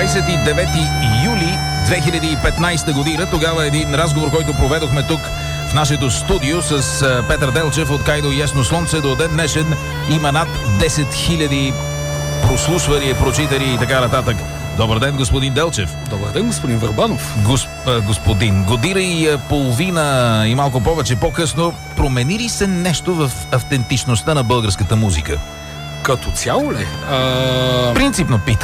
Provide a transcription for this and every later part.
29 юли 2015 година. Тогава един разговор, който проведохме тук в нашето студио с Петър Делчев от Кайно и Ясно слънце. До ден днешен има над 10 000 прослушвания, прочитани и така нататък. Добър ден, господин Делчев. Добър ден, господин Върбанов. Господин, година и половина и малко повече по-късно, промени ли се нещо в автентичността на българската музика? Като цяло ли? Принципно питам.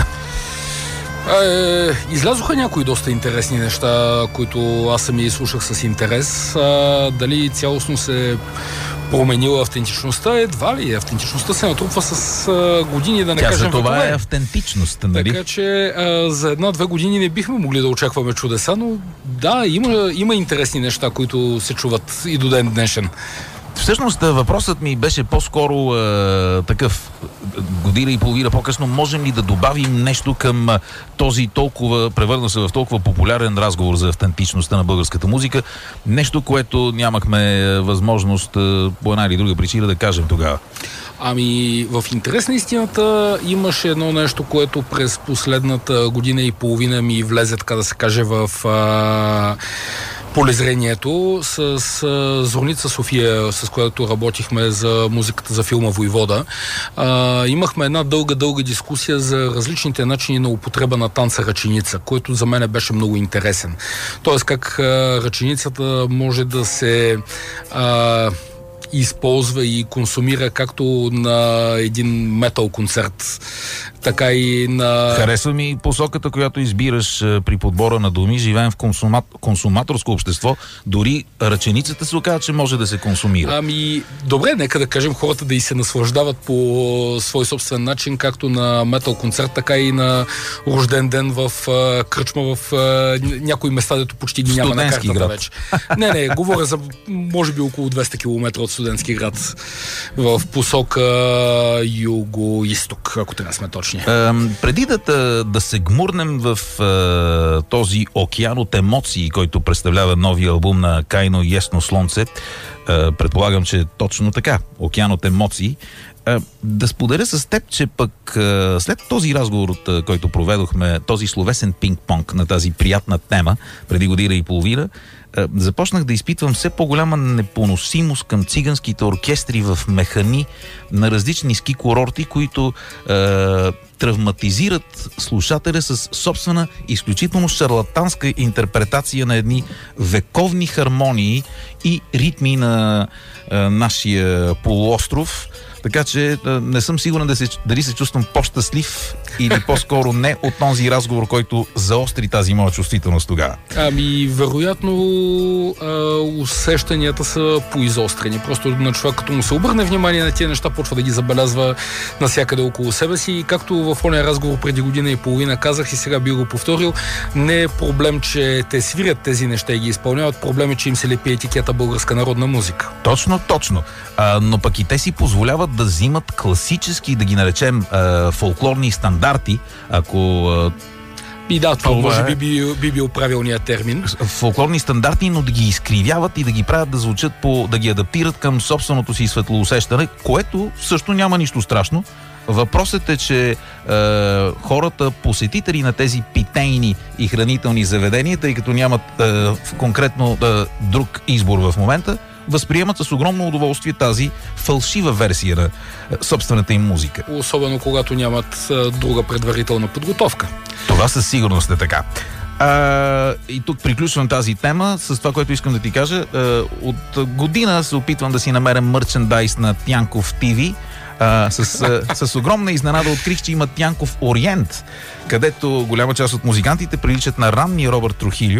Излязоха някои доста интересни неща, които аз сами слушах с интерес. Дали цялостно се променила автентичността? Едва ли. Автентичността се натрупва с години, да не кажем. За това е автентичност, нали? Така че за 1-2 години не бихме могли да очакваме чудеса, но да, има интересни неща, които се чуват и до ден днешен. Всъщност въпросът ми беше по-скоро такъв. Година и половина по-късно, можем ли да добавим нещо към този толкова, превърна се в толкова популярен разговор за автентичността на българската музика? Нещо, което нямахме възможност по една или друга причина да кажем тогава. Ами, в интерес на истината имаше едно нещо, което през последната година и половина ми влезе, така да се каже, в полезрението с Зорница София, с която работихме за музиката за филма Войвода. Имахме една дълга дискусия за различните начини на употреба на танца ръченица, който за мен беше много интересен. Тоест как ръченицата може да се използва и консумира както на един метал концерт, така и на... Харесва ми посоката, която избираш при подбора на думи. Живеем в консуматорско общество. Дори ръченицата се оказа, че може да се консумира. Ами, добре, нека да кажем хората да и се наслаждават по свой собствен начин, както на метал концерт, така и на рожден ден в кръчма в някои места, дето почти ги няма на картата град. вече. Не, говоря за може би около 200 км от Студентски град в посока юго-исток, ако трябва да сме точни. Преди да се гмурнем в този океан от емоции, който представлява новия албум на Кайно и Ясно слънце, предполагам, че точно така, океан от емоции, да споделя с теб, че пък след този разговор, който проведохме, този словесен пинг-понг на тази приятна тема преди година и половина, започнах да изпитвам все по-голяма непоносимост към циганските оркестри в механи на различни ски курорти, които травматизират слушателя с собствена изключително шарлатанска интерпретация на едни вековни хармонии и ритми на нашия полуостров. Така че не съм сигурен дали се чувствам по-щастлив или по-скоро не от този разговор, който заостри тази моя чувствителност тогава. Ами, вероятно усещанията са поизострени. Просто на човек, като му се обърне внимание на тия неща, почва да ги забелязва навсякъде около себе си. И както в ония разговор преди година и половина казах и сега би го повторил, не е проблем, че те свирят тези неща и ги изпълняват. Проблем е, че им се лепи етикета българска народна музика. Точно. Но пък и те си позволяват да взимат класически, да ги наречем фолклорни стандарти, ако... И да, това може би бил правилният термин. Фолклорни стандарти, но да ги изкривяват и да ги правят да звучат да ги адаптират към собственото си светлоусещане, което също няма нищо страшно. Въпросът е, че хората, посетители на тези питейни и хранителни заведения, тъй като нямат конкретно друг избор в момента, възприемат с огромно удоволствие тази фалшива версия на собствената им музика. Особено когато нямат друга предварителна подготовка. Това със сигурност е така. И тук приключвам тази тема с това, което искам да ти кажа. От година се опитвам да си намеря мърчендайз на Тянков ТВ. С огромна изненада открих, че има Тянков Ориент, където голяма част от музикантите приличат на ранния Робърт Трухилио.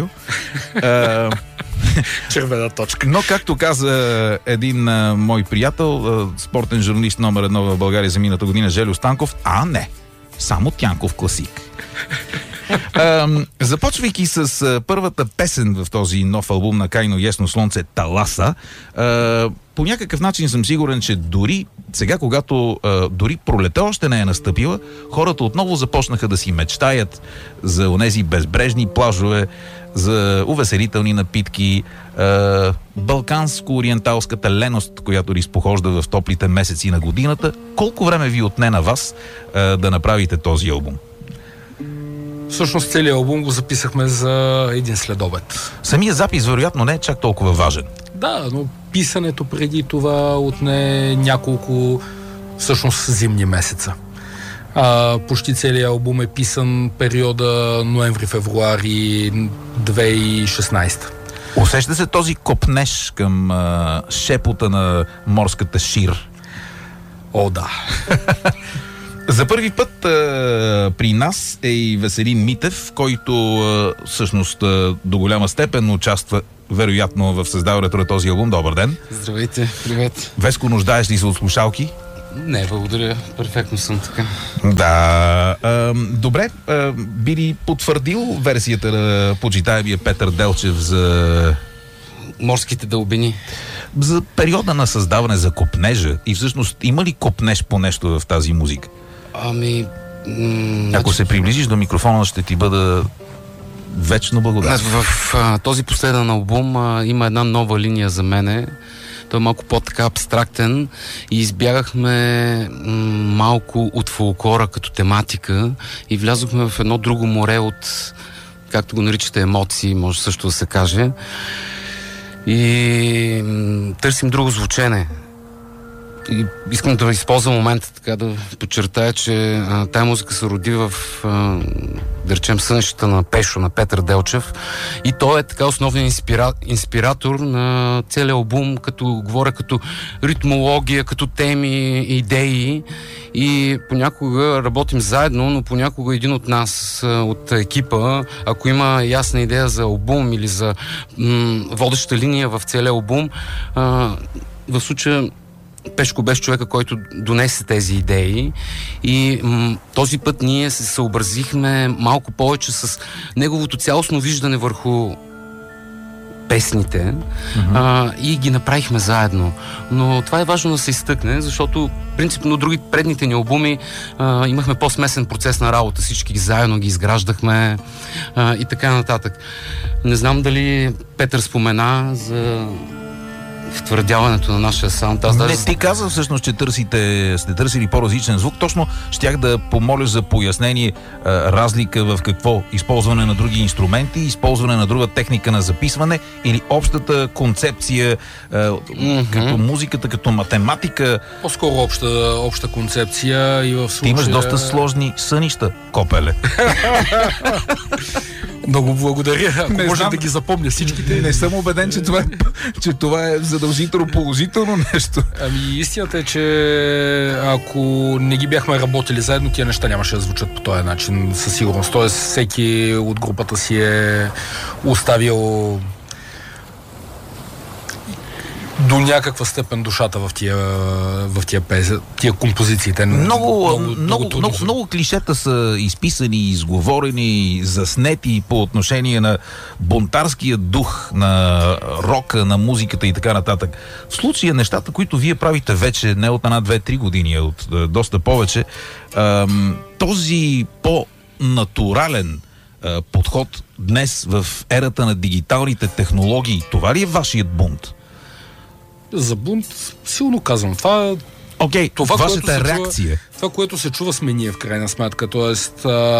Червена точка. Но, както каза един мой приятел, спортен журналист номер 1 в България за миналата година, Желю Станков, не, само Тянков класик. Започвайки с първата песен в този нов албум на Кайно и Ясно слънце, Таласа, по някакъв начин съм сигурен, че дори сега, когато дори пролета още не е настъпила, хората отново започнаха да си мечтаят за онези безбрежни плажове, за увеселителни напитки, балканско-ориенталската леност, която изпохожда в топлите месеци на годината. Колко време ви отне на вас да направите този албум? Всъщност целият албум го записахме за един следобед. Самия запис вероятно не е чак толкова важен. Да, но писането преди това отне няколко всъщност зимни месеца. Почти целият албум е писан периода ноември-февруари 2016. Усеща се този копнеж към шепота на морската шир. О, да. За първи път при нас е и Веселин Митев, който всъщност до голяма степен участва вероятно в създаването на този албум. Добър ден! Здравейте, привет! Веско, нуждаеш ли се от слушалки? Не, благодаря. Перфектно съм така. Да. Добре, би ли потвърдил версията на почитаемия Петър Делчев за морските дълбини? За периода на създаване, за копнежа. И всъщност има ли копнеж по нещо в тази музика? Ако се приближиш до микрофона, ще ти бъда вечно благодарен. В този последен албум има една нова линия за мене. Той е малко по-така абстрактен и избягахме малко от фолклора като тематика и влязохме в едно друго море от, както го наричате, емоции, може също да се каже. И търсим друго звучене. И искам да използвам момента така да подчертая, че тая музика се роди в да речем сънищата на Пешо, на Петър Делчев, и той е така основният инспиратор на целия албум, като говоря като ритмология, като теми, идеи, и понякога работим заедно, но понякога един от нас, от екипа, ако има ясна идея за албум или за водеща линия в целия албум, в случая Пешко беше човека, който донесе тези идеи, и този път ние се съобразихме малко повече с неговото цялостно виждане върху песните, и ги направихме заедно. Но това е важно да се изтъкне, защото принципно други предните ни албуми имахме по-смесен процес на работа, всички ги заедно ги изграждахме и така нататък. Не знам дали Петър спомена за втвърдяването на нашия саунд. Не, ти каза всъщност, че сте търсили по-различен звук. Точно щях да помоля за пояснение, разлика в какво? Използване на други инструменти, използване на друга техника на записване или общата концепция, като музиката, като математика? По-скоро обща концепция, и в случая... Ти имаш доста сложни сънища, копеле. Много благодаря. Ако може да ги запомня всичките. Не съм убеден, че това е задължително положително нещо. Истината е, че ако не ги бяхме работили заедно, тия неща нямаше да звучат по този начин, със сигурност. Тоест, всеки от групата си е оставил до някаква степен душата в тия композициите. Много клишета са изписани, изговорени, заснети по отношение на бунтарския дух на рока, на музиката и така нататък. В случая нещата, които вие правите вече не от 1, 2, 3 години, а от доста повече, този по-натурален подход днес в ерата на дигиталните технологии, това ли е вашият бунт? За бунт силно казвам. Това, вашата реакция. Това, което се чува, сме ние в крайна сметка. Тоест,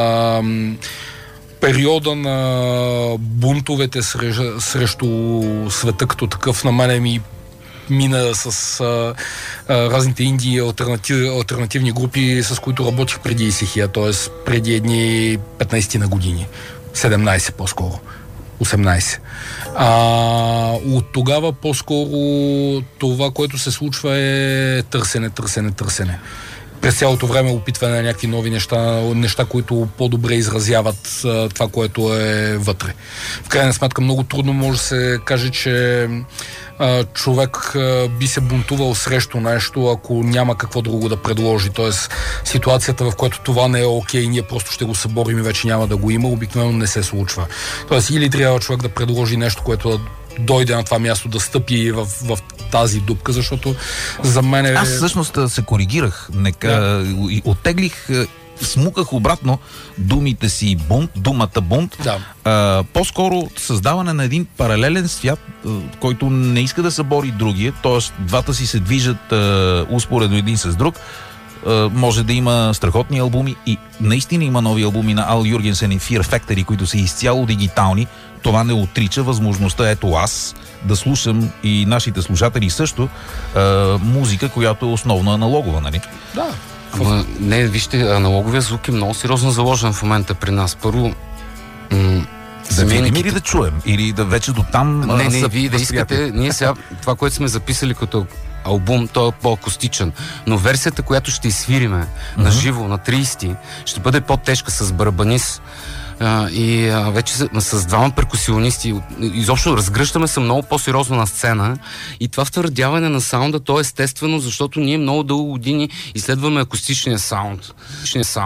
периода на бунтовете срещу света като такъв на мене ми мина с разните инди алтернативни групи, с които работих преди Исихия, т.е. преди едни 15 на години. 17 по-скоро. 18. От тогава по-скоро това, което се случва, е търсене. През цялото време опитване на някакви нови неща, които по-добре изразяват това, което е вътре. В крайна сметка много трудно може да се каже, че човек би се бунтувал срещу нещо, ако няма какво друго да предложи. Тоест, ситуацията, в която това не е окей, ние просто ще го съборим и вече няма да го има, обикновено не се случва. Тоест, или трябва човек да предложи нещо, което да дойде на това място, да стъпи в тази дупка, защото за мен е... Аз всъщност се коригирах. Оттеглих, смуках обратно думите си бунт, думата бунт. Да. По-скоро създаване на един паралелен свят, който не иска да събори другия, т.е. двата си се движат успоредно един с друг. може да има страхотни албуми и наистина има нови албуми на Ал Юргенсен и Fear Factory, които са изцяло дигитални. Това не отрича възможността, ето аз, да слушам и нашите слушатели също музика, която е основно аналогова, нали? Да. Ама не, вижте, аналоговия звук е много сериозно заложен в момента при нас. Първо, да видим или да чуем? Или да вече до там Не, вие да искате. Ние сега, това, което сме записали като албум, той е по-акустичен. Но версията, която ще изсвириме на живо, на 30, ще бъде по-тежка с барабанист. Вече с двама перкусионисти. Изобщо разгръщаме се много по-сериозно на сцена и това втвърдяване на саунда, то е естествено, защото ние много дълго години изследваме акустичния саунд.